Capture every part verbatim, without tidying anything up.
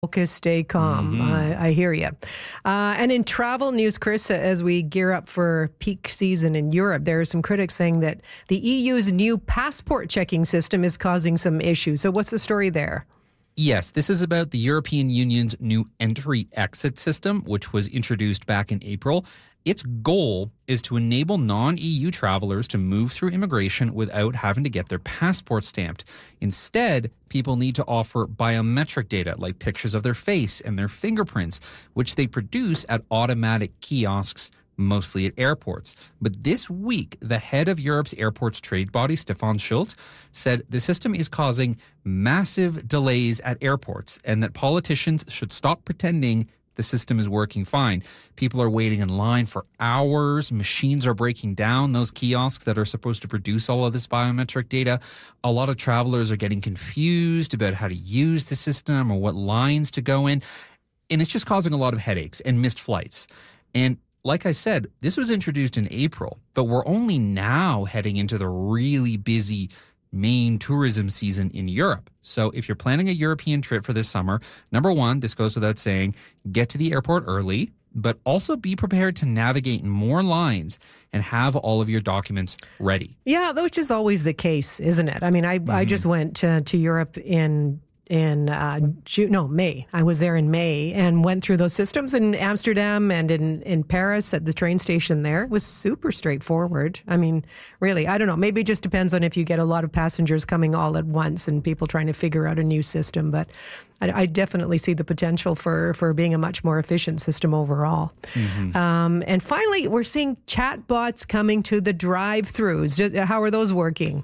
Focus, stay calm. Mm-hmm. I, I hear you. Uh, and in travel news, Chris, as we gear up for peak season in Europe, there are some critics saying that the E U's new passport checking system is causing some issues. So what's the story there? Yes, this is about the European Union's new entry-exit system, which was introduced back in April. Its goal is to enable non-E U travelers to move through immigration without having to get their passport stamped. Instead, people need to offer biometric data like pictures of their face and their fingerprints, which they produce at automatic kiosks, mostly at airports. But this week, the head of Europe's airports trade body, Stefan Schulz, said the system is causing massive delays at airports and that politicians should stop pretending the system is working fine. People are waiting in line for hours. Machines are breaking down those kiosks that are supposed to produce all of this biometric data. A lot of travelers are getting confused about how to use the system or what lines to go in. And it's just causing a lot of headaches and missed flights. And like I said, this was introduced in April, but we're only now heading into the really busy main tourism season in Europe. So if you're planning a European trip for this summer, number one, this goes without saying, get to the airport early, but also be prepared to navigate more lines and have all of your documents ready. Yeah, which is always the case, isn't it? I mean, I, mm-hmm. I just went to, to Europe in in uh, June, no, May. I was there in May and went through those systems in Amsterdam and in, in Paris at the train station there. It was super straightforward. I mean, really, I don't know. Maybe it just depends on if you get a lot of passengers coming all at once and people trying to figure out a new system. But I, I definitely see the potential for, for being a much more efficient system overall. Mm-hmm. Um, and finally, we're seeing chatbots coming to the drive-thrus. How are those working?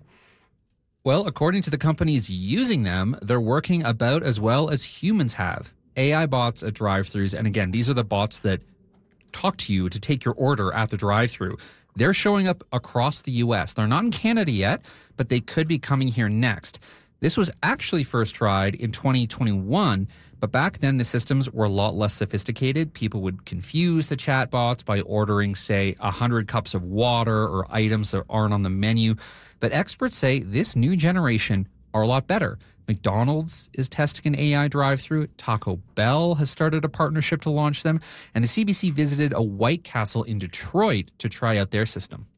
Well, according to the companies using them, they're working about as well as humans have. A I bots at drive-thrus, and again, these are the bots that talk to you to take your order at the drive-thru. They're showing up across the U S. They're not in Canada yet, but they could be coming here next. This was actually first tried in twenty twenty-one, but back then the systems were a lot less sophisticated. People would confuse the chatbots by ordering, say, one hundred cups of water or items that aren't on the menu. But experts say this new generation are a lot better. McDonald's is testing an A I drive-thru. Taco Bell has started a partnership to launch them. And the C B C visited a White Castle in Detroit to try out their system.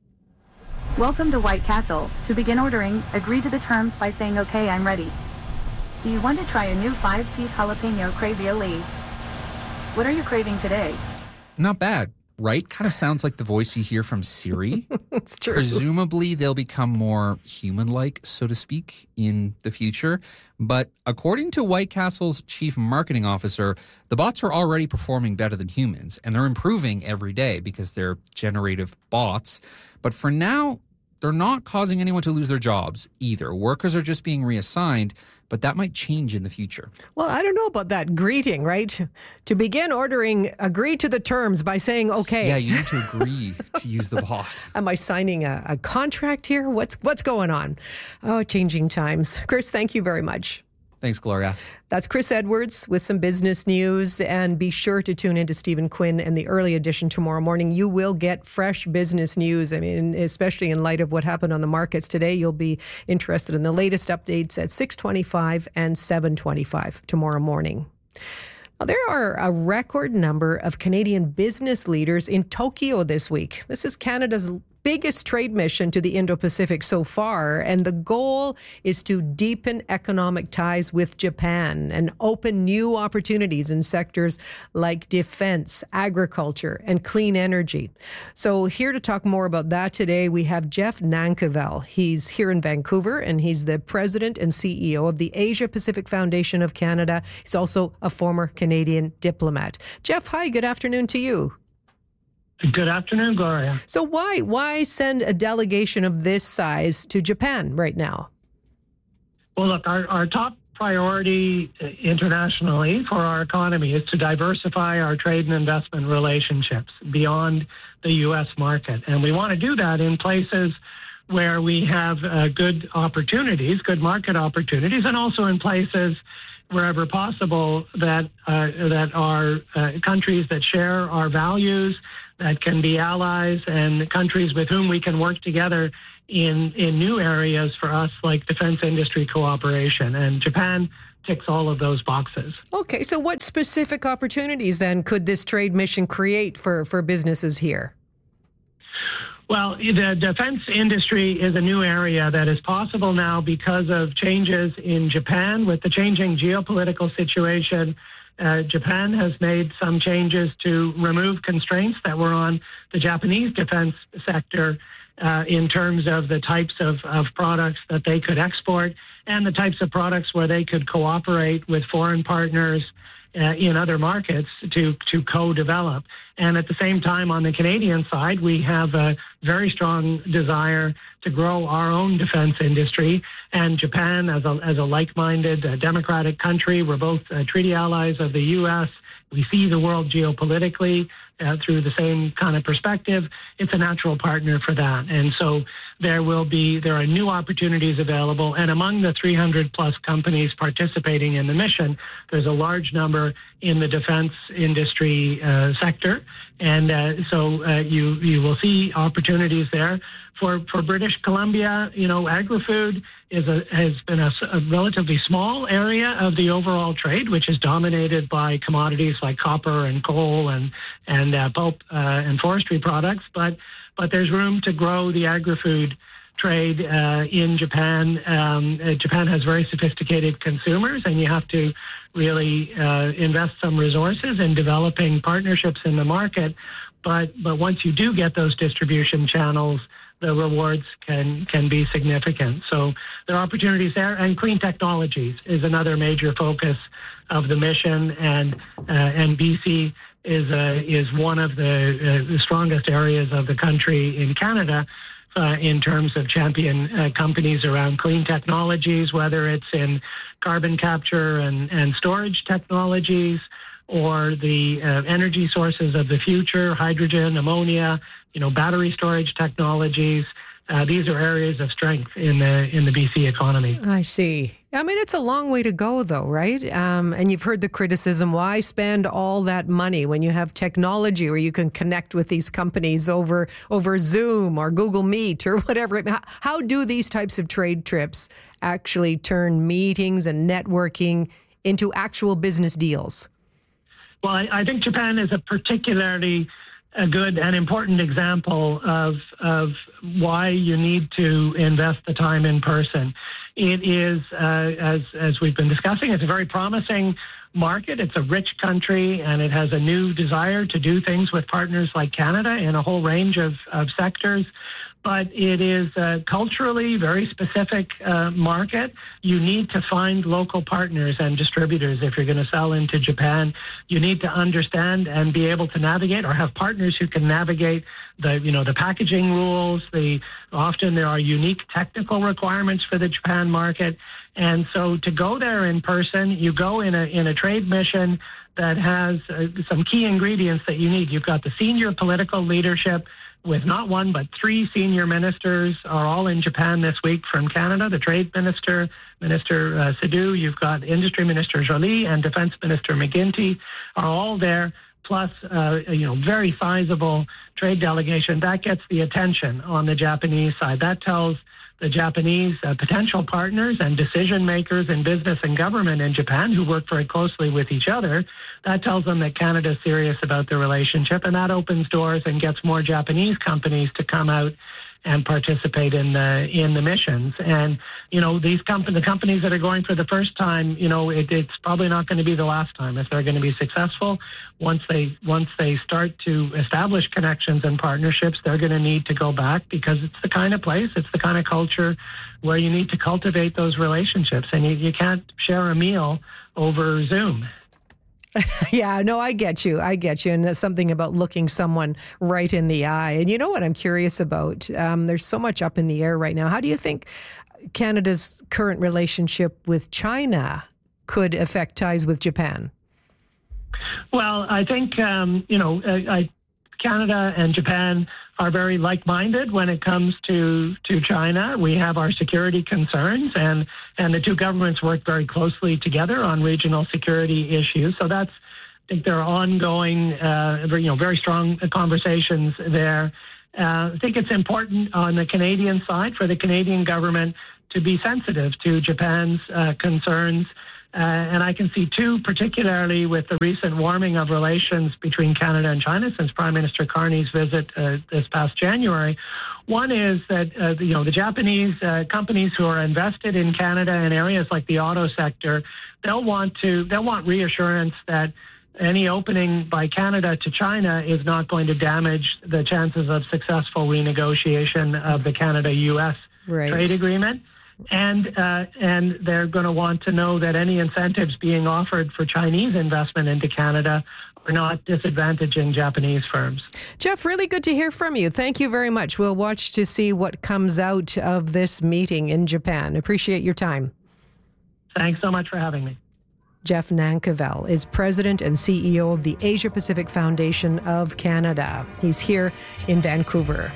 Welcome to White Castle. To begin ordering, agree to the terms by saying, okay, I'm ready. Do you want to try a new five-piece jalapeno cravioli? What are you craving today? Not bad, right? Kind of sounds like the voice you hear from Siri. It's true. Presumably, they'll become more human-like, so to speak, in the future. But according to White Castle's chief marketing officer, the bots are already performing better than humans, and they're improving every day because they're generative bots. But for now, they're not causing anyone to lose their jobs either. Workers are just being reassigned, but that might change in the future. Well, I don't know about that greeting, right? To begin ordering, agree to the terms by saying, okay. Yeah, you need to agree to use the bot. Am I signing a, a contract here? What's what's going on? Oh, changing times. Chris, thank you very much. Thanks, Gloria. That's Chris Edwards with some business news. And be sure to tune into Stephen Quinn and the early edition tomorrow morning. You will get fresh business news. I mean, especially in light of what happened on the markets today, you'll be interested in the latest updates at six twenty-five and seven twenty-five tomorrow morning. Now, there are a record number of Canadian business leaders in Tokyo this week. This is Canada's biggest trade mission to the Indo-Pacific so far, and the goal is to deepen economic ties with Japan and open new opportunities in sectors like defense, agriculture, and clean energy. So here to talk more about that today, we have Jeff Nankervis. He's here in Vancouver, and he's the president and C E O of the Asia Pacific Foundation of Canada. He's also a former Canadian diplomat. Jeff, hi, good afternoon to you. Good afternoon, Gloria. So why why send a delegation of this size to Japan right now? Well, look, our, our top priority internationally for our economy is to diversify our trade and investment relationships beyond the U S market. And we want to do that in places where we have uh, good opportunities, good market opportunities, and also in places wherever possible that uh, that are uh, countries that share our values, that can be allies, and countries with whom we can work together in, in new areas for us like defense industry cooperation. And Japan ticks all of those boxes. Okay, so what specific opportunities then could this trade mission create for, for businesses here? Well, the defense industry is a new area that is possible now because of changes in Japan. With the changing geopolitical situation, uh, Japan has made some changes to remove constraints that were on the Japanese defense sector uh, in terms of the types of, of products that they could export and the types of products where they could cooperate with foreign partners Uh, in other markets to, to co-develop. And at the same time, on the Canadian side, we have a very strong desire to grow our own defense industry. And Japan, as a, as a like-minded uh, democratic country, we're both uh, treaty allies of the U S. We see the world geopolitically uh, through the same kind of perspective. It's a natural partner for that. And so there will be, there are new opportunities available. And among the three hundred plus companies participating in the mission, there's a large number in the defense industry uh, sector. And uh, so uh, you, you will see opportunities there. For, for British Columbia, you know, agri-food is a, has been a, a relatively small area of the overall trade, which is dominated by commodities like copper and coal and, and uh, pulp uh, and forestry products. But, but there's room to grow the agri-food trade uh, in Japan. Um, uh, Japan has very sophisticated consumers, and you have to really uh, invest some resources in developing partnerships in the market. But, but once you do get those distribution channels, the rewards can can be significant. So there are opportunities there, and clean technologies is another major focus of the mission, and uh, and B C is uh, is one of the, uh, the strongest areas of the country in Canada uh, in terms of champion uh, companies around clean technologies, whether it's in carbon capture and, and storage technologies, or the uh, energy sources of the future, hydrogen, ammonia, you know, battery storage technologies. Uh, these are areas of strength in the in the B C economy. I see. I mean, it's a long way to go, though, right? Um, and you've heard the criticism, why spend all that money when you have technology where you can connect with these companies over over Zoom or Google Meet or whatever? How, how do these types of trade trips actually turn meetings and networking into actual business deals? Well, I, I think Japan is a particularly a good and important example of of why you need to invest the time in person. It is, uh, as as we've been discussing, it's a very promising market. It's a rich country, and it has a new desire to do things with partners like Canada in a whole range of, of sectors. But it is a culturally very specific uh, market. You need to find local partners and distributors if you're going to sell into Japan. You need to understand and be able to navigate, or have partners who can navigate the, you know, the packaging rules. The often there are unique technical requirements for the Japan market, and so to go there in person, you go in a in a trade mission that has uh, some key ingredients that you need. You've got the senior political leadership, with not one but three senior ministers are all in Japan this week from Canada. The Trade Minister, Minister uh, Saidu, you've got Industry Minister Joly, and Defense Minister McGuinty are all there, plus uh, you know, very sizable trade delegation. That gets the attention on the Japanese side. That tells the Japanese uh, potential partners and decision makers in business and government in Japan, who work very closely with each other, that tells them that Canada is serious about the relationship, and that opens doors and gets more Japanese companies to come out and participate in the in the missions. And you know, these company the companies that are going for the first time, you know, it, it's probably not going to be the last time if they're going to be successful. Once they once they start to establish connections and partnerships, they're going to need to go back, because it's the kind of place, it's the kind of culture where you need to cultivate those relationships, and you, you can't share a meal over Zoom. Yeah, no, I get you. I get you. And there's something about looking someone right in the eye. And you know what I'm curious about? Um, there's so much up in the air right now. How do you think Canada's current relationship with China could affect ties with Japan? Well, I think, um, you know, I, I, Canada and Japan are very like-minded when it comes to, to China. We have our security concerns, and, and the two governments work very closely together on regional security issues. So that's, I think there are ongoing, uh, you know, very strong conversations there. Uh, I think it's important on the Canadian side for the Canadian government to be sensitive to Japan's uh, concerns. Uh, and I can see two, particularly with the recent warming of relations between Canada and China since Prime Minister Carney's visit uh, this past January. One is that uh, the, you know the Japanese uh, companies who are invested in Canada in areas like the auto sector, they'll want to they'll want reassurance that any opening by Canada to China is not going to damage the chances of successful renegotiation of the Canada-U S right. trade agreement. And uh, and they're going to want to know that any incentives being offered for Chinese investment into Canada are not disadvantaging Japanese firms. Jeff, really good to hear from you. Thank you very much. We'll watch to see what comes out of this meeting in Japan. Appreciate your time. Thanks so much for having me. Jeff Nankervis is president and C E O of the Asia Pacific Foundation of Canada. He's here in Vancouver.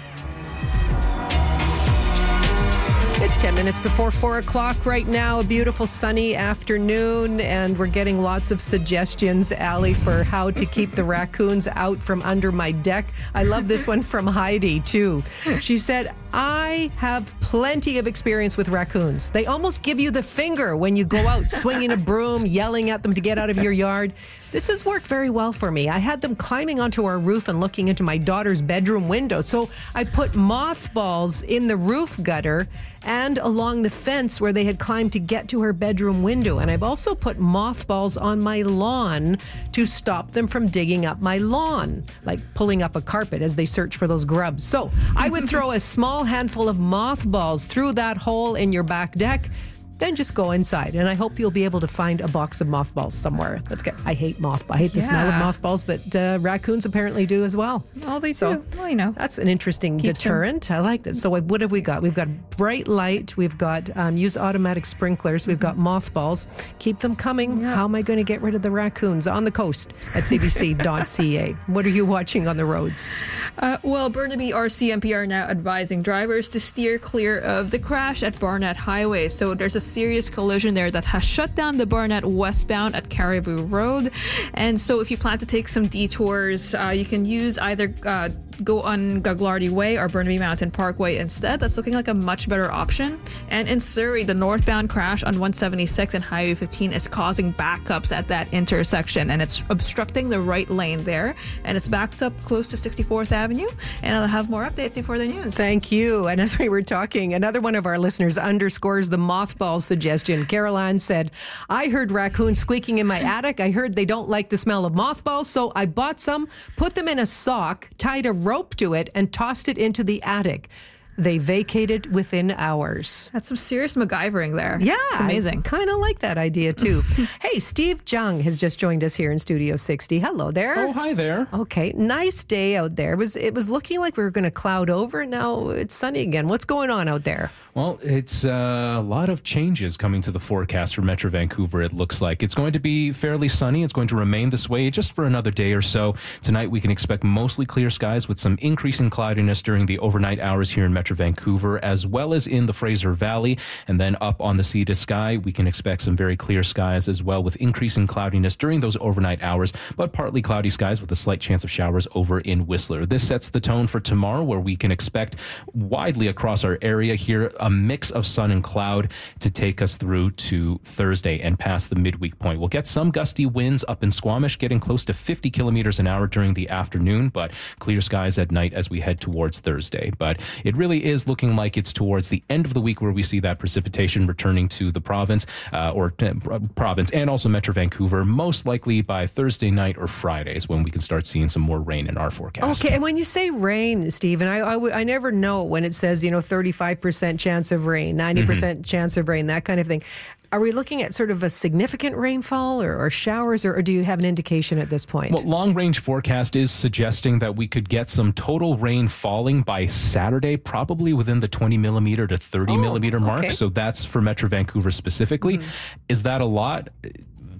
It's ten minutes before four o'clock right now, a beautiful sunny afternoon, and we're getting lots of suggestions, Allie, for how to keep the raccoons out from under my deck. I love this one from Heidi, too. She said, I have plenty of experience with raccoons. They almost give you the finger when you go out swinging a broom, yelling at them to get out of your yard. This has worked very well for me. I had them climbing onto our roof and looking into my daughter's bedroom window. So I put mothballs in the roof gutter and along the fence where they had climbed to get to her bedroom window. And I've also put mothballs on my lawn to stop them from digging up my lawn, like pulling up a carpet as they search for those grubs. So I would throw a small handful of mothballs through that hole in your back deck, then just go inside. And I hope you'll be able to find a box of mothballs somewhere. Let's get, I hate mothballs. I hate the yeah. smell of mothballs, but uh, raccoons apparently do as well. Well, they so, do. Well, you know. That's an interesting Keeps deterrent. Them. I like that. So what have we got? We've got bright light. We've got um, use automatic sprinklers. We've got mothballs. Keep them coming. Yeah. How am I going to get rid of the raccoons on the coast at c b c dot c a? What are you watching on the roads? Uh, well, Burnaby R C M P are now advising drivers to steer clear of the crash at Barnett Highway. So there's a serious collision there that has shut down the Barnett westbound at Caribou Road. And so if you plan to take some detours, uh, you can use either uh, go on Gagliardi Way or Burnaby Mountain Parkway instead. That's looking like a much better option. And in Surrey, the northbound crash on one seventy-six and Highway fifteen is causing backups at that intersection, and it's obstructing the right lane there. And it's backed up close to sixty-fourth Avenue. And I'll have more updates before the news. Thank you. And as we were talking, another one of our listeners underscores the mothball suggestion. Caroline said, I heard raccoons squeaking in my attic. I heard they don't like the smell of mothballs, so I bought some, put them in a sock, tied a rope to it, and tossed it into the attic. They vacated within hours. That's some serious MacGyvering there. Yeah. It's amazing. Kind of like that idea, too. Hey, Steve Jung has just joined us here in Studio sixty. Hello there. Oh, hi there. Okay. Nice day out there. It was, it was looking like we were going to cloud over. Now it's sunny again. What's going on out there? Well, it's uh, a lot of changes coming to the forecast for Metro Vancouver, it looks like. It's going to be fairly sunny. It's going to remain this way just for another day or so. Tonight, we can expect mostly clear skies with some increasing cloudiness during the overnight hours here in Metro Vancouver, as well as in the Fraser Valley. And then up on the sea to sky, we can expect some very clear skies as well with increasing cloudiness during those overnight hours, but partly cloudy skies with a slight chance of showers over in Whistler. This sets the tone for tomorrow, where we can expect widely across our area here a mix of sun and cloud to take us through to Thursday and past the midweek point. We'll get some gusty winds up in Squamish, getting close to fifty kilometers an hour during the afternoon, but clear skies at night as we head towards Thursday. But it really is looking like it's towards the end of the week where we see that precipitation returning to the province, uh, or uh, province and also Metro Vancouver, most likely by Thursday night or Fridays when we can start seeing some more rain in our forecast. Okay, and when you say rain, Stephen, I, I, w- I never know when it says, you know, thirty-five percent chance of rain, ninety percent mm-hmm. chance of rain, that kind of thing. Are we looking at sort of a significant rainfall or, or showers, or, or do you have an indication at this point? Well, long-range forecast is suggesting that we could get some total rain falling by Saturday, probably within the twenty millimeter to thirty oh, millimeter mark. Okay. So that's for Metro Vancouver specifically. Mm-hmm. Is that a lot?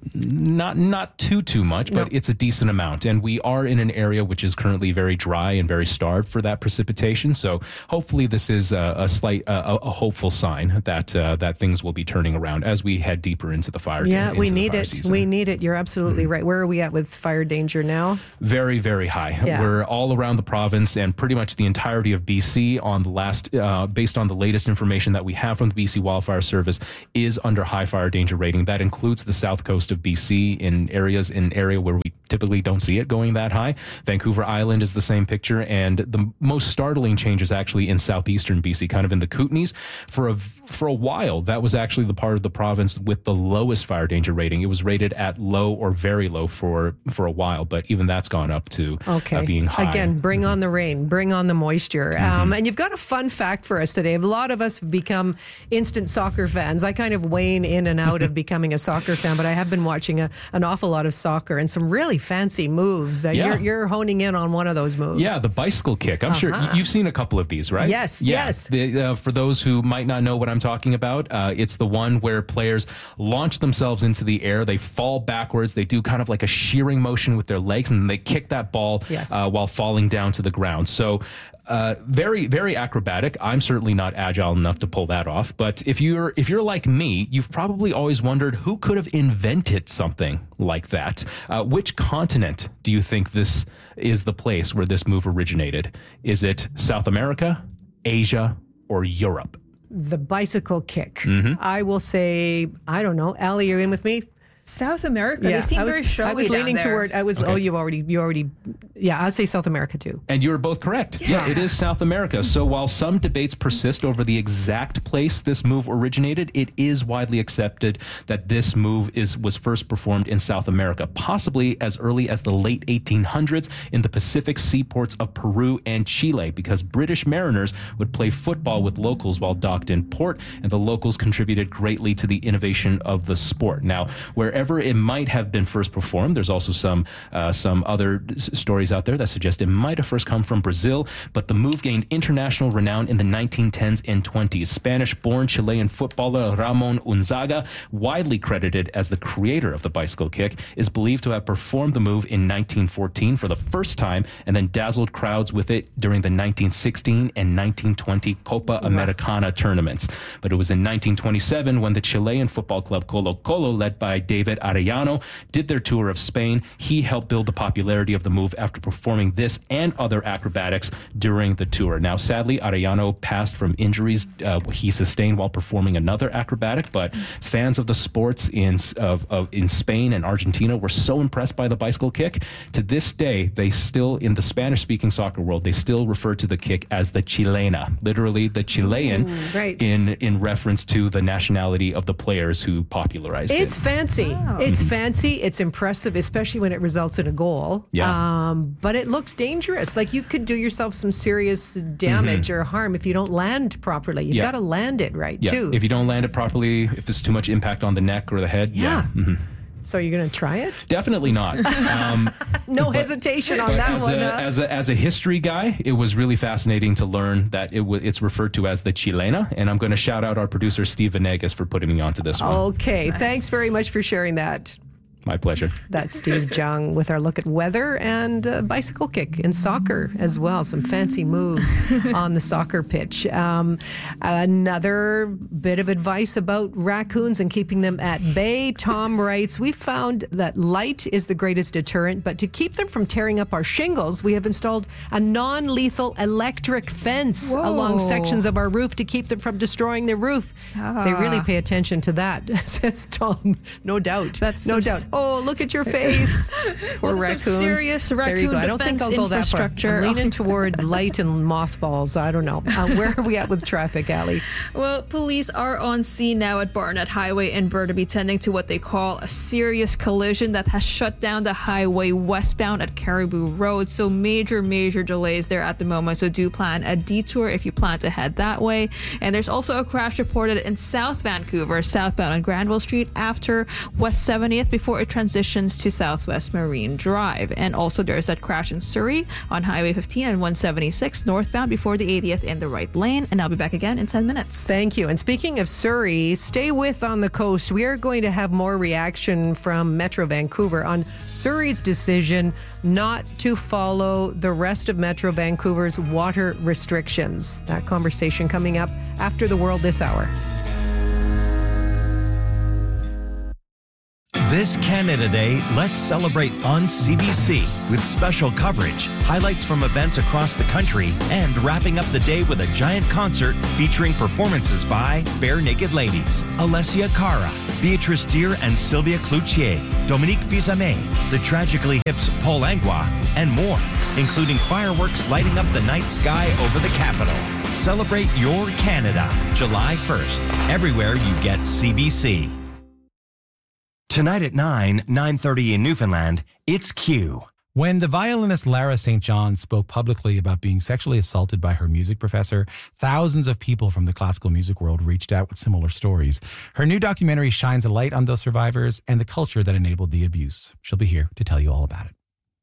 not not too, too much, but No. it's a decent amount. And we are in an area which is currently very dry and very starved for that precipitation. So hopefully this is a, a slight, a, a hopeful sign that uh, that things will be turning around as we head deeper into the fire. Yeah, into we the need fire it. season. We need it. You're absolutely right. Where are we at with fire danger now? Very, very high. Yeah. We're all around the province and pretty much the entirety of B C on the last, uh, based on the latest information that we have from the B C Wildfire Service, is under high fire danger rating. That includes the south coast of B C in areas in area where we typically don't see it going that high. Vancouver Island is the same picture, and the most startling change is actually in southeastern B C, kind of in the Kootenays. For a for a while, that was actually the part of the province with the lowest fire danger rating. It was rated at low or very low for for a while, but even that's gone up to Okay. uh, being high. Again, bring on the rain, bring on the moisture. Mm-hmm. Um, and you've got a fun fact for us today. A lot of us have become instant soccer fans. I kind of wane in and out of becoming a soccer fan, but I have been watching a, an awful lot of soccer and some really fancy moves. Uh, Yeah. you're, you're honing in on one of those moves. Yeah, the bicycle kick. I'm Uh-huh. sure you've seen a couple of these, right? Yes, yeah. yes. The, uh, for those who might not know what I'm talking about, uh, it's the one where players launch themselves into the air. They fall backwards. They do kind of like a shearing motion with their legs, and they kick that ball Yes. uh, while falling down to the ground. So uh, very, very acrobatic. I'm certainly not agile enough to pull that off. But if you're if you're like me, you've probably always wondered who could have invented something like that. Uh, which continent do you think this is the place where this move originated? Is it South America, Asia, or Europe? The bicycle kick. Mm-hmm. I will say, I don't know. Allie, you're in with me? South America. Yeah, They seem I was, very showy I was down leaning there. toward. I was. Okay. Oh, you already. You already. Yeah, I'd say South America too. And you were both correct. Yeah. It is South America. So while some debates persist over the exact place this move originated, it is widely accepted that this move is was first performed in South America, possibly as early as the late eighteen hundreds in the Pacific seaports of Peru and Chile, because British mariners would play football with locals while docked in port, and the locals contributed greatly to the innovation of the sport. Now, wherever it might have been first performed, there's also some uh, some other s- stories out there that suggest it might have first come from Brazil, but the move gained international renown in the nineteen tens and twenties. Spanish-born Chilean footballer Ramon Unzaga, widely credited as the creator of the bicycle kick, is believed to have performed the move in nineteen fourteen for the first time and then dazzled crowds with it during the nineteen sixteen and nineteen twenty Copa Americana tournaments. But it was in nineteen twenty-seven when the Chilean football club Colo Colo, led by David Arellano, did their tour of Spain. He helped build the popularity of the move after performing this and other acrobatics during the tour. Now, sadly, Arellano passed from injuries uh, he sustained while performing another acrobatic, but fans of the sports in of, of in Spain and Argentina were so impressed by the bicycle kick. To this day, they still, in the Spanish-speaking soccer world, they still refer to the kick as the chilena, literally the Chilean, Ooh, right. in in reference to the nationality of the players who popularized It's it. fancy. It's fancy. It's impressive, especially when it results in a goal. Yeah. Um, but it looks dangerous. Like you could do yourself some serious damage or harm if you don't land properly. You've Yeah. got to land it right, Yeah, too. if you don't land it properly, if there's too much impact on the neck or the head, yeah, Yeah. mhm. So you're going to try it? Definitely not. Um, No hesitation on but that as one. a, huh? as a as a history guy, it was really fascinating to learn that it w- it's referred to as the chilena, and I'm going to shout out our producer Steve Venegas for putting me onto this one. Okay. Thanks very much for sharing that. My pleasure. That's Steve Jung with our look at weather and uh, bicycle kick in soccer as well. Some fancy moves on the soccer pitch. Um, another bit of advice about raccoons and keeping them at bay. Tom writes, we found that light is the greatest deterrent, but to keep them from tearing up our shingles, we have installed a non-lethal electric fence Whoa. along sections of our roof to keep them from destroying the roof. They really pay attention to that, says Tom. No doubt. That's no some doubt. Oh, look at your face. Poor Well, raccoons. some serious There you go. raccoon I don't think defense I'll go that far. infrastructure. I'm leaning toward light and mothballs. I don't know. Uh, where are we at with traffic, Allie? Well, police are on scene now at Barnett Highway in Burnaby, tending to what they call a serious collision that has shut down the highway westbound at Caribou Road. So major, major delays there at the moment. So do plan a detour if you plan to head that way. And there's also a crash reported in South Vancouver, southbound on Granville Street after West seventieth before it transitions to Southwest Marine Drive. And also there's that crash in Surrey on Highway fifteen and one seventy-six northbound before the eightieth in the right lane. And I'll be back again in ten minutes. Thank you. And speaking of Surrey, stay with On the Coast. We are going to have more reaction from Metro Vancouver on Surrey's decision not to follow the rest of Metro Vancouver's water restrictions. That conversation coming up after the World This Hour. This Canada Day, let's celebrate on C B C with special coverage, highlights from events across the country, and wrapping up the day with a giant concert featuring performances by Bare Naked Ladies, Alessia Cara, Beatrice Deer and Sylvia Cloutier, Dominique Fils-Aimé, the Tragically Hip's Paul Langlois, and more, including fireworks lighting up the night sky over the capital. Celebrate your Canada, July first, everywhere you get C B C. Tonight at nine, nine thirty in Newfoundland, it's Q. When the violinist Lara Saint John spoke publicly about being sexually assaulted by her music professor, thousands of people from the classical music world reached out with similar stories. Her new documentary shines a light on those survivors and the culture that enabled the abuse. She'll be here to tell you all about it.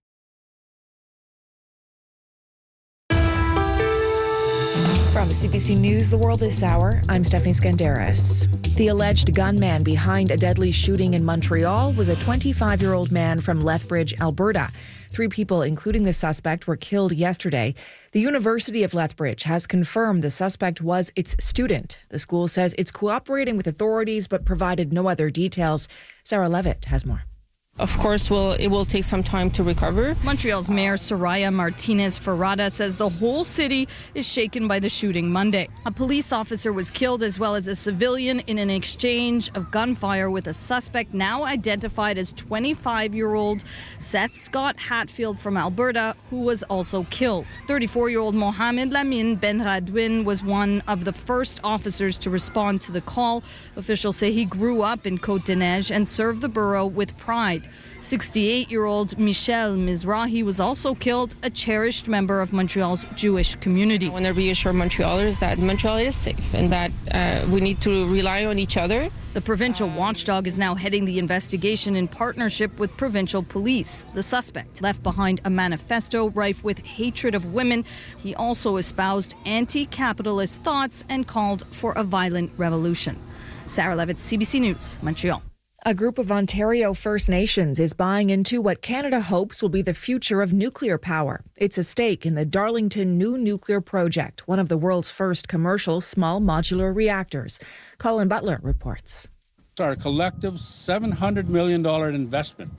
From C B C News, The World This Hour, I'm Stephanie Skandaris. The alleged gunman behind a deadly shooting in Montreal was a twenty-five-year-old man from Lethbridge, Alberta. Three people, including the suspect, were killed yesterday. The University of Lethbridge has confirmed the suspect was its student. The school says it's cooperating with authorities but provided no other details. Sarah Levitt has more. Of course, we'll, it will take some time to recover. Montreal's Mayor Soraya Martinez-Ferrada says the whole city is shaken by the shooting Monday. A police officer was killed as well as a civilian in an exchange of gunfire with a suspect now identified as twenty-five-year-old Seth Scott Hatfield from Alberta, who was also killed. thirty-four-year-old Mohamed Lamine Benradwin was one of the first officers to respond to the call. Officials say he grew up in Côte-des-Neiges and served the borough with pride. sixty-eight-year-old Michel Mizrahi was also killed, a cherished member of Montreal's Jewish community. I want to reassure Montrealers that Montreal is safe and that uh, we need to rely on each other. The provincial watchdog is now heading the investigation in partnership with provincial police. The suspect left behind a manifesto rife with hatred of women. He also espoused anti-capitalist thoughts and called for a violent revolution. Sarah Levitt, C B C News, Montreal. A group of Ontario First Nations is buying into what Canada hopes will be the future of nuclear power. It's a stake in the Darlington New Nuclear Project, one of the world's first commercial small modular reactors. Colin Butler reports. It's our collective seven hundred million dollars investment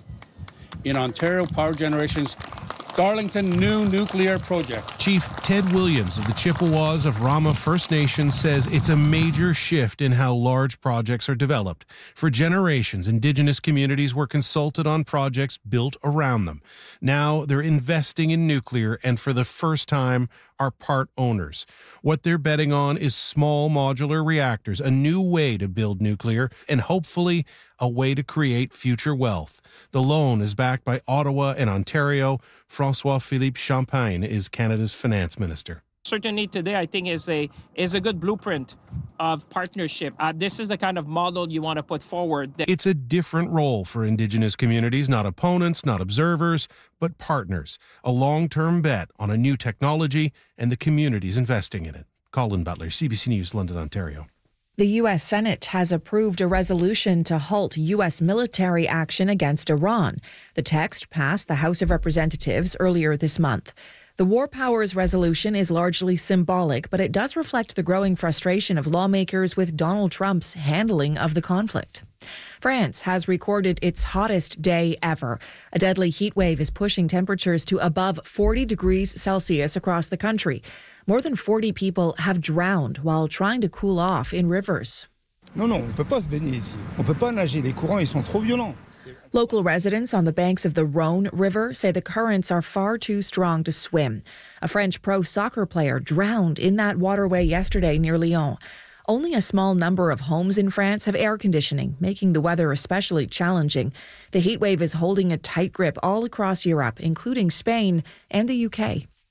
in Ontario Power Generation's Darlington New Nuclear Project. Chief Ted Williams of the Chippewas of Rama First Nation says it's a major shift in how large projects are developed. For generations, Indigenous communities were consulted on projects built around them. Now they're investing in nuclear and for the first time are part owners. What they're betting on is small modular reactors, a new way to build nuclear and hopefully a way to create future wealth. The loan is backed by Ottawa and Ontario. François-Philippe Champagne is Canada's finance minister. Certainly today, I think, is a is a good blueprint of partnership. Uh, this is the kind of model you want to put forward. It's a different role for Indigenous communities, not opponents, not observers, but partners. A long-term bet on a new technology and the communities investing in it. Colin Butler, C B C News, London, Ontario. The U S Senate has approved a resolution to halt U S military action against Iran. The text passed the House of Representatives earlier this month. The War Powers resolution is largely symbolic, but it does reflect the growing frustration of lawmakers with Donald Trump's handling of the conflict. France has recorded its hottest day ever. A deadly heat wave is pushing temperatures to above forty degrees Celsius across the country. More than forty people have drowned while trying to cool off in rivers. Non, non, on ne peut pas se baigner ici. On ne peut pas nager. Les courants, ils sont trop violents. Local residents on the banks of the Rhone River say the currents are far too strong to swim. A French pro soccer player drowned in that waterway yesterday near Lyon. Only a small number of homes in France have air conditioning, making the weather especially challenging. The heat wave is holding a tight grip all across Europe, including Spain and the U K.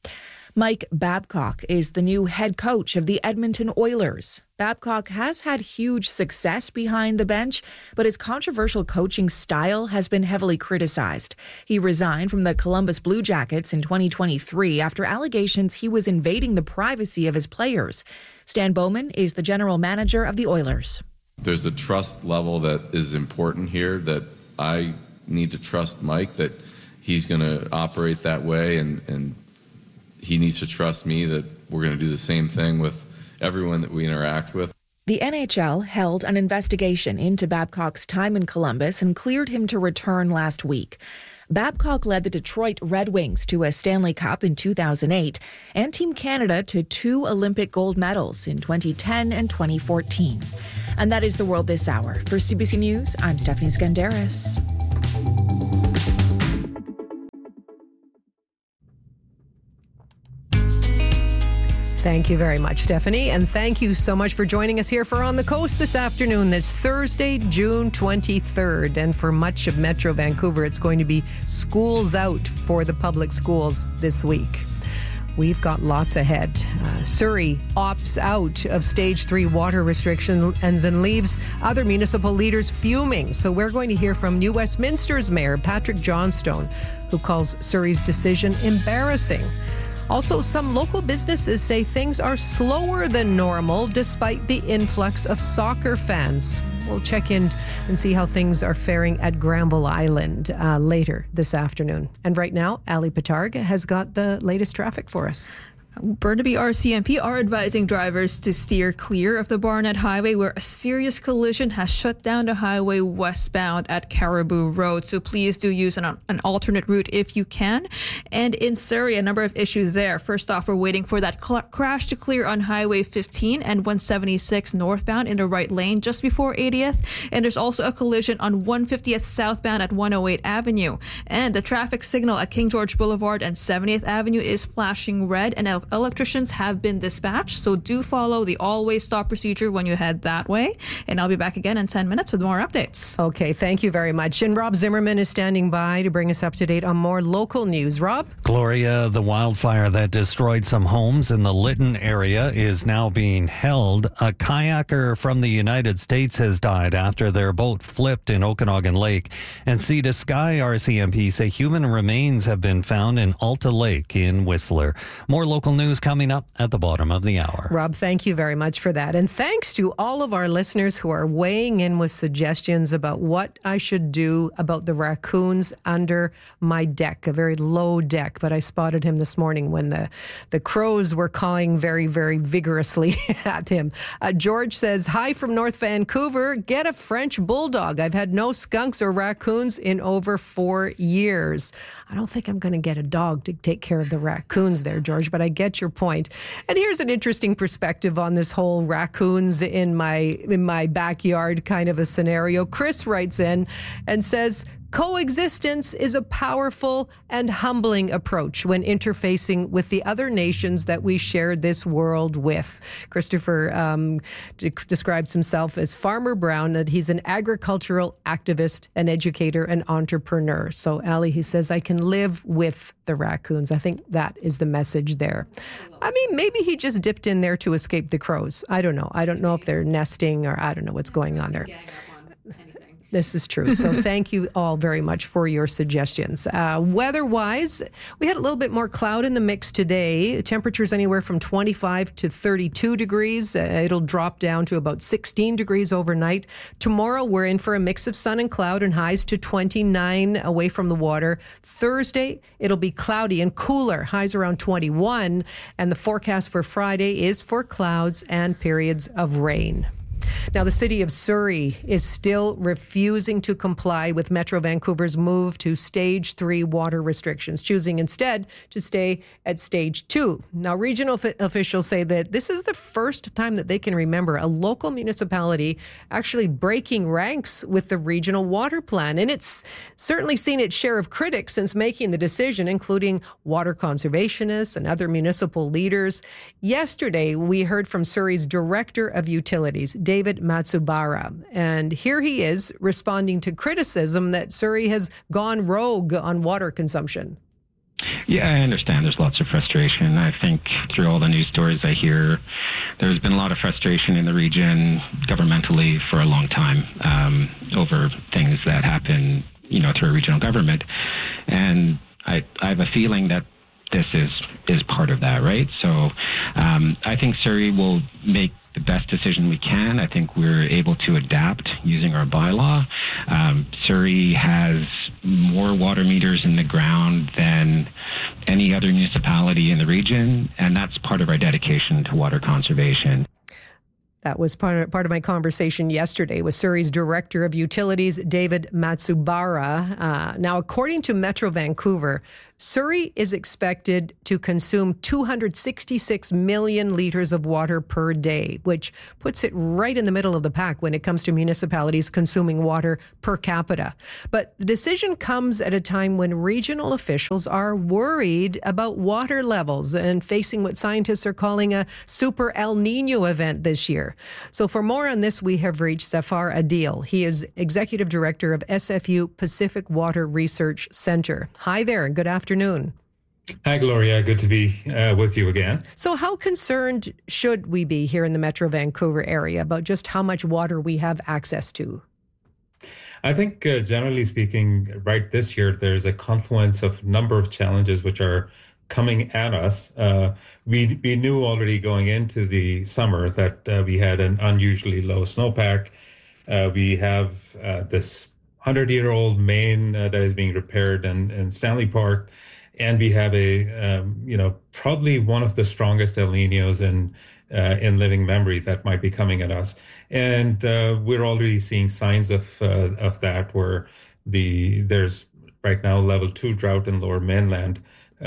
Mike Babcock is the new head coach of the Edmonton Oilers. Babcock has had huge success behind the bench, but his controversial coaching style has been heavily criticized. He resigned from the Columbus Blue Jackets in twenty twenty-three after allegations he was invading the privacy of his players. Stan Bowman is the general manager of the Oilers. There's a trust level that is important here, that I need to trust Mike, that he's going to operate that way, and, and he needs to trust me that we're going to do the same thing with everyone that we interact with. The N H L held an investigation into Babcock's time in Columbus and cleared him to return last week. Babcock led the Detroit Red Wings to a Stanley Cup in two thousand eight and Team Canada to two Olympic gold medals in twenty ten and twenty fourteen. And that is the world this hour. For C B C News, I'm Stephanie Skandaris. Thank you very much, Stephanie. And thank you so much for joining us here for On the Coast this afternoon. That's Thursday, June twenty-third. And for much of Metro Vancouver, it's going to be schools out for the public schools this week. We've got lots ahead. Uh, Surrey opts out of stage three water restrictions and leaves other municipal leaders fuming. So we're going to hear from New Westminster's Mayor, Patrick Johnstone, who calls Surrey's decision embarrassing. Also, some local businesses say things are slower than normal despite the influx of soccer fans. We'll check in and see how things are faring at Granville Island uh, later this afternoon. And right now, Ali Patarg has got the latest traffic for us. Burnaby R C M P are advising drivers to steer clear of the Barnett Highway, where a serious collision has shut down the highway westbound at Caribou Road. So please do use an, an alternate route if you can. And in Surrey, a number of issues there. First off, we're waiting for that cl- crash to clear on Highway fifteen and one seventy-six northbound in the right lane just before eightieth. And there's also a collision on one fiftieth southbound at one oh eight Avenue. And the traffic signal at King George Boulevard and seventieth Avenue is flashing red, and electricians have been dispatched, so do follow the always stop procedure when you head that way. And I'll be back again in ten minutes with more updates. Okay, thank you very much. And Rob Zimmerman is standing by to bring us up to date on more local news. Rob? Gloria, the wildfire that destroyed some homes in the Lytton area is now being held. A kayaker from the United States has died after their boat flipped in Okanagan Lake. And Sea to Sky R C M P say human remains have been found in Alta Lake in Whistler. More local news coming up at the bottom of the hour. Rob, thank you very much for that. And thanks to all of our listeners who are weighing in with suggestions about what I should do about the raccoons under my deck, a very low deck. But I spotted him this morning when the, the crows were cawing very, very vigorously at him. Uh, George says, hi from North Vancouver. Get a French bulldog. I've had no skunks or raccoons in over four years. I don't think I'm going to get a dog to take care of the raccoons there, George, but I get your point. And here's an interesting perspective on this whole raccoons in my in my backyard kind of a scenario. Chris writes in and says, coexistence is a powerful and humbling approach when interfacing with the other nations that we share this world with. Christopher um, de- describes himself as Farmer Brown, that he's an agricultural activist, an educator, an entrepreneur. So, Ali, he says, I can live with the raccoons. I think that is the message there. I mean, maybe he just dipped in there to escape the crows. I don't know. I don't know if they're nesting or I don't know what's going on there. This is true. So thank you all very much for your suggestions. Uh, weather-wise, we had a little bit more cloud in the mix today. Temperatures anywhere from twenty-five to thirty-two degrees. Uh, it'll drop down to about sixteen degrees overnight. Tomorrow, we're in for a mix of sun and cloud and highs to twenty-nine away from the water. Thursday, it'll be cloudy and cooler, highs around twenty-one. And the forecast for Friday is for clouds and periods of rain. Now, the city of Surrey is still refusing to comply with Metro Vancouver's move to stage three water restrictions, choosing instead to stay at stage two. Now, regional f- officials say that this is the first time that they can remember a local municipality actually breaking ranks with the regional water plan. And it's certainly seen its share of critics since making the decision, including water conservationists and other municipal leaders. Yesterday, we heard from Surrey's Director of Utilities, David Matsubara. And here he is responding to criticism that Surrey has gone rogue on water consumption. Yeah, I understand there's lots of frustration. I think through all the news stories I hear, there's been a lot of frustration in the region governmentally for a long time um, over things that happen, you know, through regional government. And I, I have a feeling that this is is part of that, right? So um, I think Surrey will make the best decision we can. I think we're able to adapt using our bylaw. Um, Surrey has more water meters in the ground than any other municipality in the region, and that's part of our dedication to water conservation. That was part of, part of my conversation yesterday with Surrey's Director of Utilities, David Matsubara. Uh, now, according to Metro Vancouver, Surrey is expected to consume two hundred sixty-six million liters of water per day, which puts it right in the middle of the pack when it comes to municipalities consuming water per capita. But the decision comes at a time when regional officials are worried about water levels and facing what scientists are calling a super El Nino event this year. So for more on this, we have reached Zafar Adil. He is Executive Director of S F U Pacific Water Research Center. Hi there, and good afternoon. Hi, Gloria. Good to be uh, with you again. So how concerned should we be here in the Metro Vancouver area about just how much water we have access to? I think, uh, generally speaking, right this year, there's a confluence of number of challenges which are coming at us. Uh, we we knew already going into the summer that uh, we had an unusually low snowpack. Uh, we have uh, this hundred-year-old main uh, that is being repaired in, in Stanley Park, and we have a um, you know probably one of the strongest El Niños in uh, in living memory that might be coming at us, and uh, we're already seeing signs of uh, of that where the there's right now level two drought in Lower Mainland. Uh,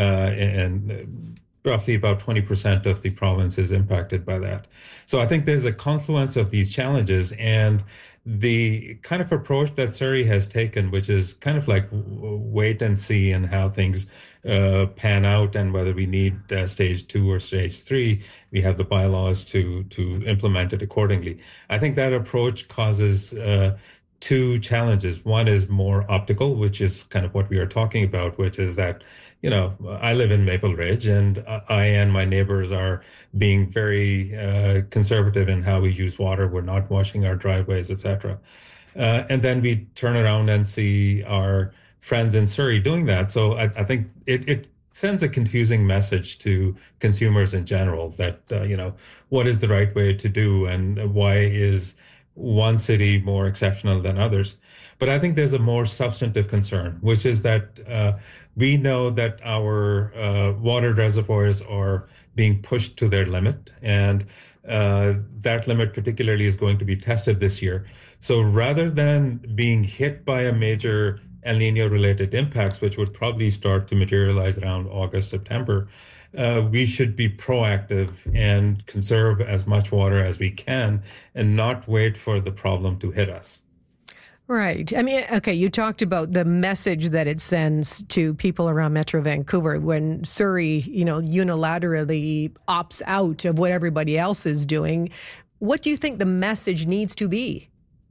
and roughly about twenty percent of the province is impacted by that. So I think there's a confluence of these challenges, and the kind of approach that Surrey has taken, which is kind of like wait and see and how things uh, pan out and whether we need uh, stage two or stage three. We have the bylaws to to implement it accordingly. I think that approach causes uh, two challenges. One is more optical, which is kind of what we are talking about, which is that, you know, I live in Maple Ridge, and I and my neighbors are being very uh, conservative in how we use water. We're not washing our driveways, et cetera. Uh, and then we turn around and see our friends in Surrey doing that. So I, I think it, it sends a confusing message to consumers in general that, uh, you know, what is the right way to do and why is one city more exceptional than others. But I think there's a more substantive concern, which is that uh, we know that our uh, water reservoirs are being pushed to their limit, and uh, that limit particularly is going to be tested this year. So rather than being hit by a major El Nino related impacts, which would probably start to materialize around August, September, Uh, we should be proactive and conserve as much water as we can and not wait for the problem to hit us. Right. I mean, okay, you talked about the message that it sends to people around Metro Vancouver when Surrey, you know, unilaterally opts out of what everybody else is doing. What do you think the message needs to be?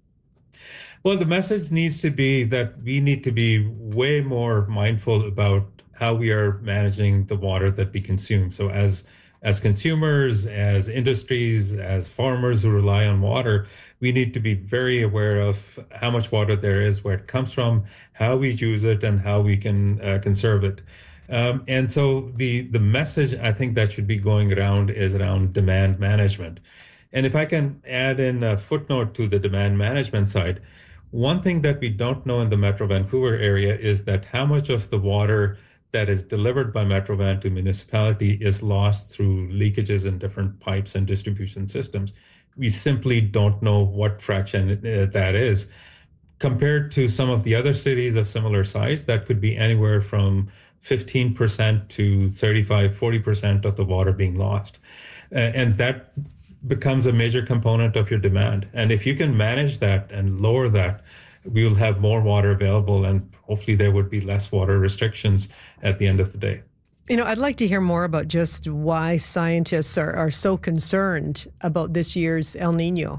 Well, the message needs to be that we need to be way more mindful about how we are managing the water that we consume. So as as consumers, as industries, as farmers who rely on water, we need to be very aware of how much water there is, where it comes from, how we use it, and how we can uh, conserve it. Um, and so the the message I think that should be going around is around demand management. And if I can add in a footnote to the demand management side, one thing that we don't know in the Metro Vancouver area is that how much of the water that is delivered by Metrovan to municipality is lost through leakages in different pipes and distribution systems. We simply don't know what fraction that is. Compared to some of the other cities of similar size, that could be anywhere from fifteen percent to thirty-five, forty percent of the water being lost. And that becomes a major component of your demand. And if you can manage that and lower that, we will have more water available, and hopefully there would be less water restrictions at the end of the day. You know, I'd like to hear more about just why scientists are, are so concerned about this year's El Nino.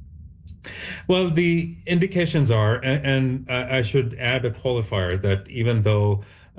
Well, the indications are, and, and I should add a qualifier, that even though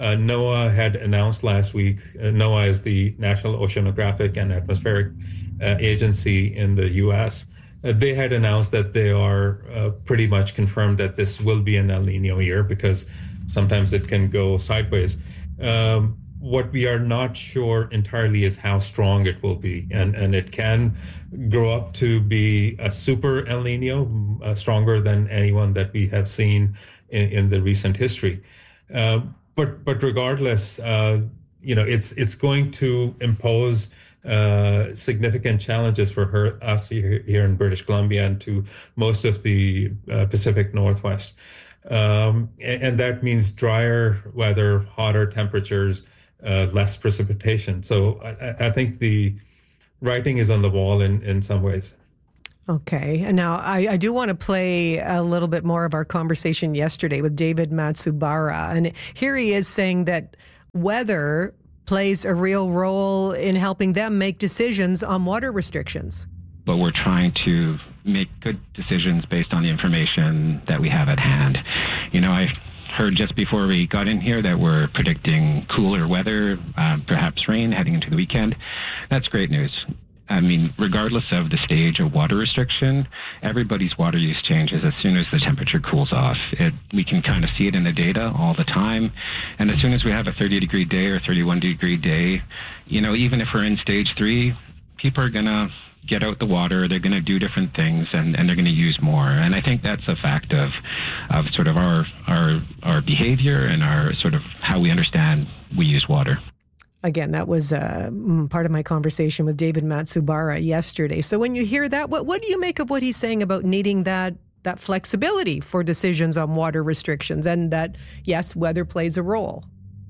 Uh, NOAA had announced last week, uh, NOAA is the National Oceanographic and Atmospheric uh, Agency in the U S. Uh, they had announced that they are uh, pretty much confirmed that this will be an El Nino year, because sometimes it can go sideways. Um, what we are not sure entirely is how strong it will be. And, and it can grow up to be a super El Nino, uh, stronger than anyone that we have seen in, in the recent history. Uh, but but regardless, uh, you know, it's it's going to impose uh, significant challenges for her, us here, here in British Columbia and to most of the uh, Pacific Northwest. Um, and, and that means drier weather, hotter temperatures, uh, less precipitation. So I, I think the writing is on the wall in, in some ways. Okay. And now I, I do want to play a little bit more of our conversation yesterday with David Matsubara. And here he is saying that weather plays a real role in helping them make decisions on water restrictions. But we're trying to make good decisions based on the information that we have at hand. You know, I heard just before we got in here that we're predicting cooler weather, uh, perhaps rain heading into the weekend. That's great news. I mean, regardless of the stage of water restriction, everybody's water use changes as soon as the temperature cools off. It, we can kind of see it in the data all the time. And as soon as we have a thirty degree day or thirty-one degree day, you know, even if we're in stage three, people are going to get out the water, they're going to do different things, and, and they're going to use more. And I think that's a fact of of sort of our, our, our behavior and our sort of how we understand we use water. Again, that was uh, part of my conversation with David Matsubara yesterday. So when you hear that, what, what do you make of what he's saying about needing that that flexibility for decisions on water restrictions, and that, yes, weather plays a role?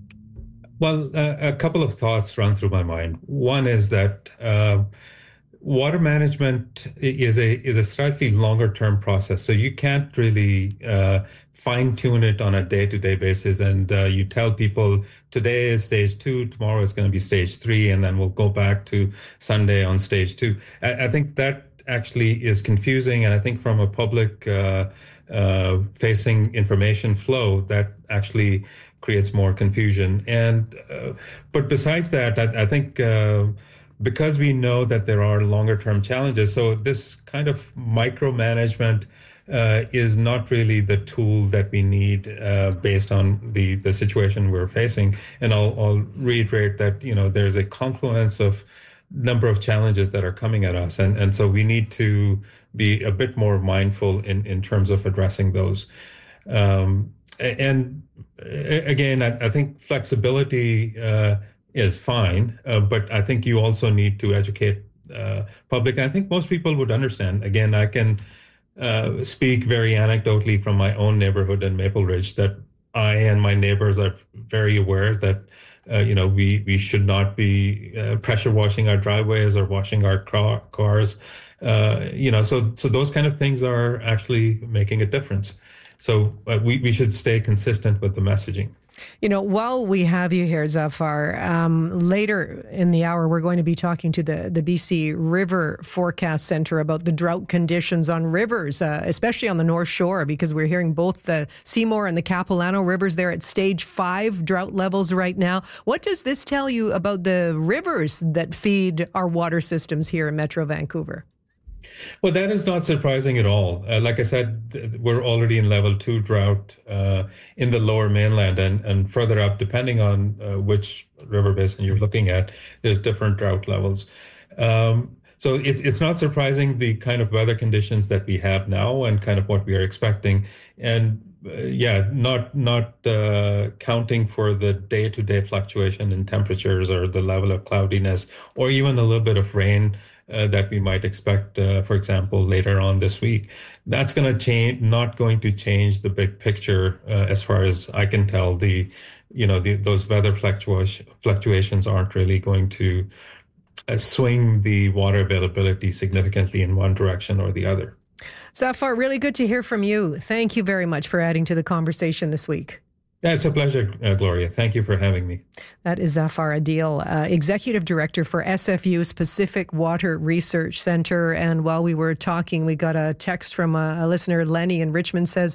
Well, uh, a couple of thoughts run through my mind. One is that uh, water management is a is a slightly longer term process. So you can't really uh, fine tune it on a day to day basis. And uh, you tell people today is stage two, tomorrow is going to be stage three, and then we'll go back to Sunday on stage two. I, I think that actually is confusing. And I think from a public uh, uh, facing information flow, that actually creates more confusion. And uh, but besides that, I, I think uh, because we know that there are longer term challenges, so this kind of micromanagement uh, is not really the tool that we need uh, based on the, the situation we're facing. And I'll, I'll reiterate that, you know, there's a confluence of number of challenges that are coming at us. And, and so we need to be a bit more mindful in, in terms of addressing those. Um, and again, I, I think flexibility uh, is fine, uh, but I think you also need to educate uh, public. I think most people would understand. Again, I can uh, speak very anecdotally from my own neighborhood in Maple Ridge that I and my neighbors are very aware that uh, you know we we should not be uh, pressure washing our driveways or washing our car, cars. Uh, you know, so so those kind of things are actually making a difference. So uh, we we should stay consistent with the messaging. You know, while we have you here, Zafar, um, later in the hour, we're going to be talking to the, the B C River Forecast Centre about the drought conditions on rivers, uh, especially on the North Shore, because we're hearing both the Seymour and the Capilano rivers there at stage five drought levels right now. What does this tell you about the rivers that feed our water systems here in Metro Vancouver? Well, that is not surprising at all. Uh, like I said, we're already in level two drought uh, in the lower mainland, and, and further up, depending on uh, which river basin you're looking at, there's different drought levels. Um, so it's it's not surprising the kind of weather conditions that we have now and kind of what we are expecting. And uh, yeah, not not uh, counting for the day-to-day fluctuation in temperatures or the level of cloudiness or even a little bit of rain Uh, that we might expect, uh, for example, later on this week. That's going to change, not going to change the big picture uh, as far as I can tell. The, you know, the, those weather fluctuation, fluctuations aren't really going to uh, swing the water availability significantly in one direction or the other. Zafar, really good to hear from you. Thank you very much for adding to the conversation this week. Yeah, it's a pleasure, uh, Gloria. Thank you for having me. That is Zafar Adil, uh, Executive Director for S F U's Pacific Water Research Center. And while we were talking, we got a text from a, a listener, Lenny in Richmond, says,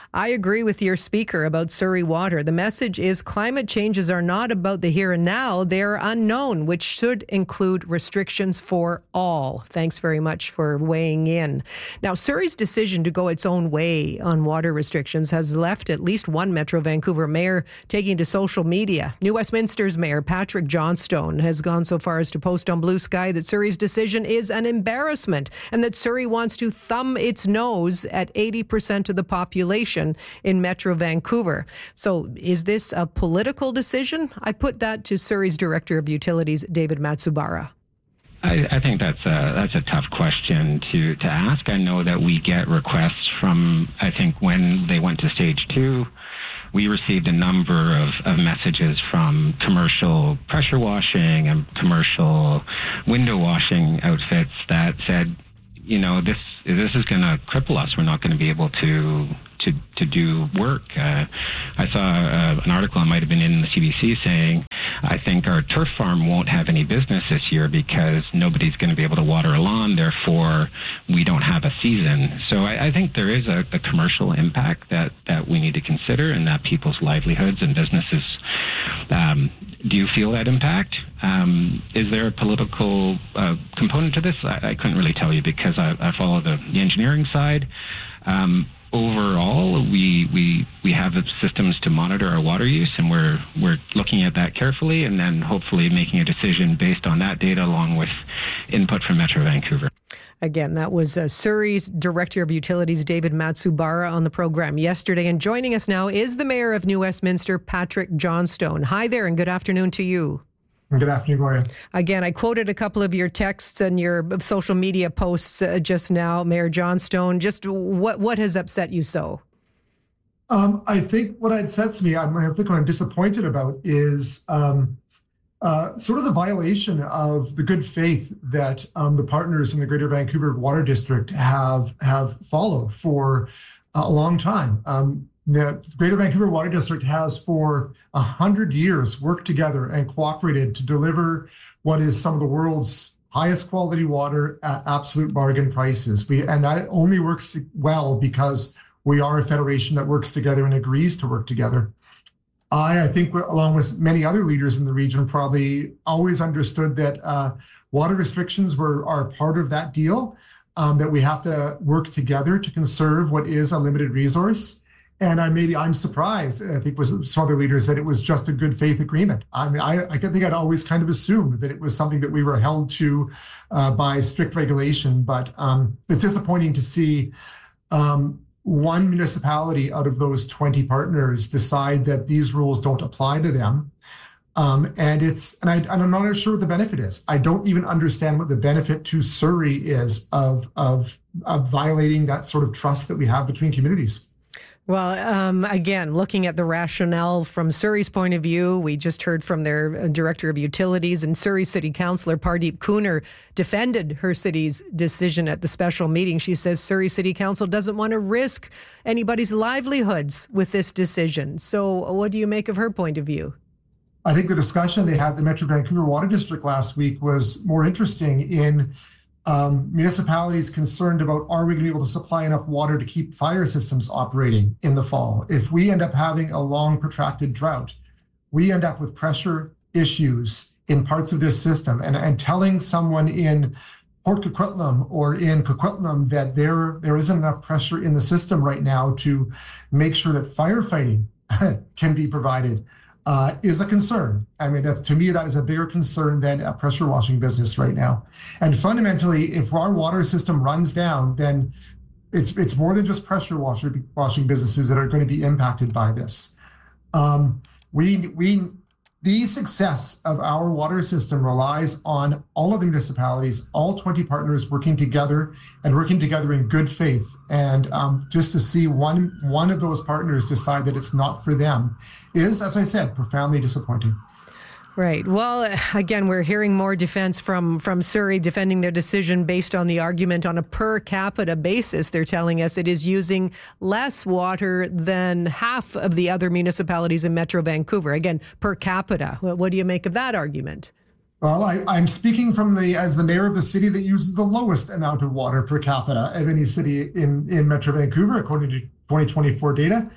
I agree with your speaker about Surrey Water. The message is climate changes are not about the here and now. They're unknown, which should include restrictions for all. Thanks very much for weighing in. Now, Surrey's decision to go its own way on water restrictions has left at least one Metro Vancouver mayor taking to social media. New Westminster's Mayor Patrick Johnstone has gone so far as to post on Blue Sky that Surrey's decision is an embarrassment and that Surrey wants to thumb its nose at eighty percent of the population in Metro Vancouver. So is this a political decision? I put that to Surrey's Director of Utilities, David Matsubara. I, I think that's a, that's a tough question to, to ask. I know that we get requests from, I think when they went to stage two, we received a number of, of messages from commercial pressure washing and commercial window washing outfits that said, you know, this this is going to cripple us. We're not going to be able to to to do work. Uh, I saw uh, an article, it might have been in the C B C, saying, I think our turf farm won't have any business this year because nobody's going to be able to water a lawn. Therefore, we don't have a season. So I, I think there is a, a commercial impact that, that we need to consider, and that people's livelihoods and businesses um, do you feel that impact? Um, is there a political uh, component to this? I, I couldn't really tell you because I, I follow the, the engineering side. Um, overall, we we we have the systems to monitor our water use, and we're we're looking at that carefully, and then hopefully making a decision based on that data, along with input from Metro Vancouver. Again, that was uh, Surrey's Director of Utilities, David Matsubara, on the program yesterday. And joining us now is the Mayor of New Westminster, Patrick Johnstone. Hi there, and good afternoon to you. Good afternoon, Gloria. Again, I quoted a couple of your texts and your social media posts uh, just now, Mayor Johnstone. Just what what has upset you so? Um, I think what upsets me, I'm, I think what I'm disappointed about is um, uh, sort of the violation of the good faith that um, the partners in the Greater Vancouver Water District have have followed for a long time. Um, The Greater Vancouver Water District has for a hundred years worked together and cooperated to deliver what is some of the world's highest quality water at absolute bargain prices. We and that only works well because we are a federation that works together and agrees to work together. I, I think, along with many other leaders in the region, probably always understood that uh, water restrictions were are part of that deal. Um, that we have to work together to conserve what is a limited resource. And I maybe I'm surprised, I think with some other leaders, that it was just a good faith agreement. I mean, I, I think I'd always kind of assumed that it was something that we were held to uh, by strict regulation. But um, it's disappointing to see um, one municipality out of those twenty partners decide that these rules don't apply to them. Um, and it's and, I, and I'm not sure what the benefit is. I don't even understand what the benefit to Surrey is of, of, of violating that sort of trust that we have between communities. Well, um, again, looking at the rationale from Surrey's point of view, we just heard from their Director of Utilities, and Surrey City Councillor Pardeep Kunar defended her city's decision at the special meeting. She says Surrey City Council doesn't want to risk anybody's livelihoods with this decision. So what do you make of her point of view? I think the discussion they had at the Metro Vancouver Water District last week was more interesting in Um, municipalities concerned about, are we going to be able to supply enough water to keep fire systems operating in the fall? If we end up having a long protracted drought, we end up with pressure issues in parts of this system, and, and telling someone in Port Coquitlam or in Coquitlam that there, there isn't enough pressure in the system right now to make sure that firefighting can be provided Uh, is a concern. I mean, that's to me, that is a bigger concern than a pressure washing business right now. And fundamentally, if our water system runs down, then it's it's more than just pressure washer, washing businesses that are going to be impacted by this. Um, we we the success of our water system relies on all of the municipalities, all twenty partners working together and working together in good faith. And um, just to see one one of those partners decide that it's not for them is, as I said, profoundly disappointing. Right. Well, again, we're hearing more defense from, from Surrey defending their decision based on the argument on a per capita basis. They're telling us it is using less water than half of the other municipalities in Metro Vancouver. Again, per capita. What do you make of that argument? Well, I, I'm speaking from the as the mayor of the city that uses the lowest amount of water per capita of any city in, in Metro Vancouver, according to twenty twenty-four data.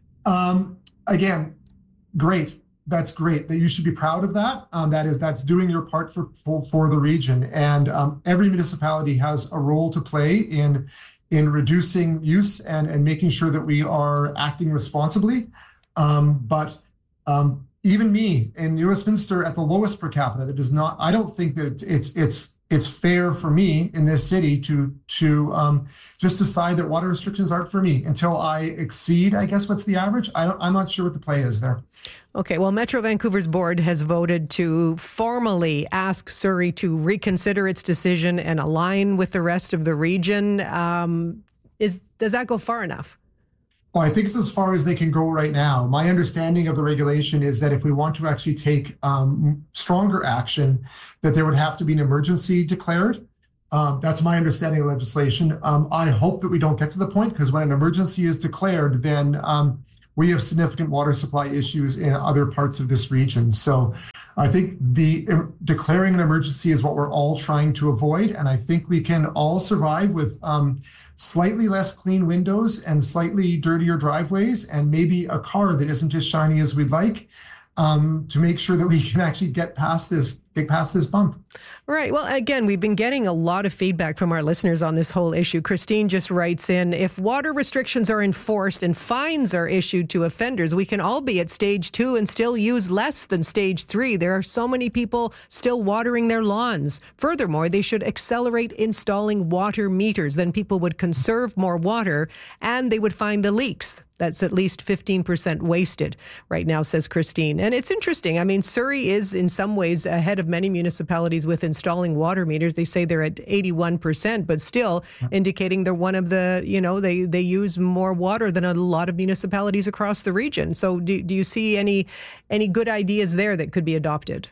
Um, again, great. That's great. That you should be proud of that. Um, that is, that's doing your part for for, for the region. And um, every municipality has a role to play in in reducing use and, and making sure that we are acting responsibly. Um, but um, even me in New Westminster at the lowest per capita, that does not, I don't think that it's it's it's fair for me in this city to to um, just decide that water restrictions aren't for me until I exceed, I guess, what's the average? I don't, I'm not sure what the play is there. Okay, well, Metro Vancouver's board has voted to formally ask Surrey to reconsider its decision and align with the rest of the region. Um, is does that go far enough? Well, I think it's as far as they can go right now. My understanding of the regulation is that if we want to actually take um, stronger action, that there would have to be an emergency declared. Um, that's my understanding of legislation. Um, I hope that we don't get to the point, because when an emergency is declared, then um, we have significant water supply issues in other parts of this region. So I think the uh, declaring an emergency is what we're all trying to avoid. And I think we can all survive with um, slightly less clean windows and slightly dirtier driveways and maybe a car that isn't as shiny as we'd like, um, to make sure that we can actually get past this, get past this bump. Right. Well, again, we've been getting a lot of feedback from our listeners on this whole issue. Christine just writes in, if water restrictions are enforced and fines are issued to offenders, we can all be at stage two and still use less than stage three. There are so many people still watering their lawns. Furthermore, they should accelerate installing water meters. Then people would conserve more water and they would find the leaks. That's at least fifteen percent wasted right now, says Christine. And it's interesting. I mean, Surrey is in some ways ahead of many municipalities with installing water meters. They say they're at eighty-one percent, but still indicating they're one of the, you know, they, they use more water than a lot of municipalities across the region. So do, do you see any any good ideas there that could be adopted?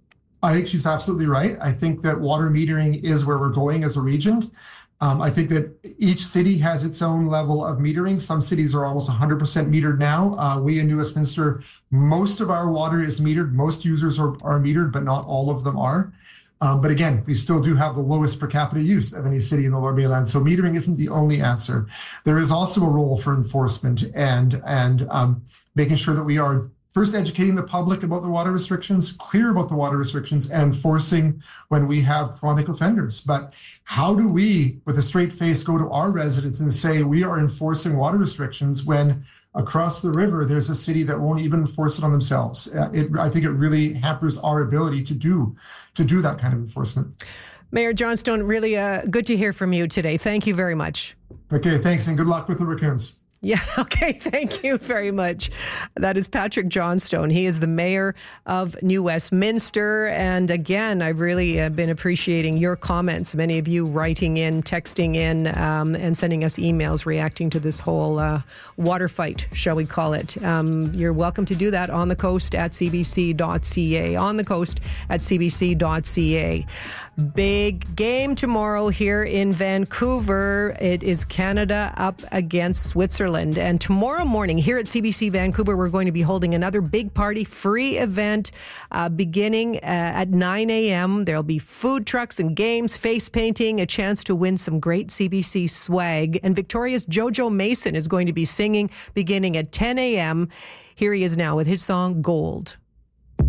I think she's absolutely right. I think that water metering is where we're going as a region. Um, I think that each city has its own level of metering. Some cities are almost one hundred percent metered now. Uh, we in New Westminster, most of our water is metered. Most users are, are metered, but not all of them are. Um, but again, we still do have the lowest per capita use of any city in the Lower Mainland. So metering isn't the only answer. There is also a role for enforcement and, and um, making sure that we are first educating the public about the water restrictions, clear about the water restrictions, and enforcing when we have chronic offenders. But how do we, with a straight face, go to our residents and say we are enforcing water restrictions when across the river there's a city that won't even enforce it on themselves? Uh, it, I think it really hampers our ability to do to do that kind of enforcement. Mayor Johnstone, really uh, good to hear from you today. Thank you very much. Okay, thanks, and good luck with the raccoons. Yeah, okay, thank you very much. That is Patrick Johnstone. He is the mayor of New Westminster. And again, I've really uh, been appreciating your comments. Many of you writing in, texting in, um, and sending us emails reacting to this whole uh, water fight, shall we call it. Um, you're welcome to do that on the coast at c b c dot c a. On the coast at c b c dot c a. Big game tomorrow here in Vancouver. It is Canada up against Switzerland. And tomorrow morning here at C B C Vancouver, we're going to be holding another big party, free event uh, beginning uh, at nine a.m. There'll be food trucks and games, face painting, a chance to win some great C B C swag. And Victoria's Jojo Mason is going to be singing beginning at ten a.m. Here he is now with his song Gold.